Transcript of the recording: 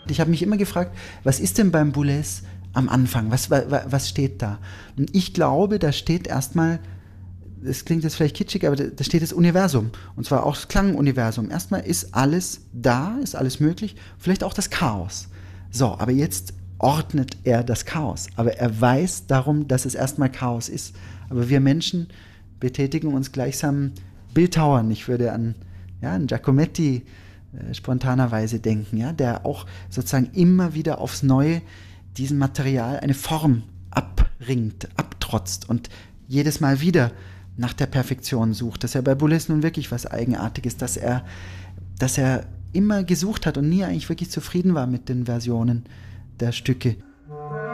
Ich habe mich immer gefragt, was ist denn beim Boulez am Anfang? Was steht da? Und ich glaube, da steht erstmal, das klingt jetzt vielleicht kitschig, aber da steht das Universum. Und zwar auch das Klanguniversum. Erstmal ist alles da, ist alles möglich, vielleicht auch das Chaos. So, aber jetzt ordnet er das Chaos. Aber er weiß darum, dass es erstmal Chaos ist. Aber wir Menschen betätigen uns gleichsam Bildhauern. Ich würde an Giacometti spontanerweise denken, ja, der auch sozusagen immer wieder aufs Neue diesem Material eine Form abringt, abtrotzt und jedes Mal wieder nach der Perfektion sucht. Das ist ja bei Boulez nun wirklich was Eigenartiges, dass er immer gesucht hat und nie eigentlich wirklich zufrieden war mit den Versionen der Stücke.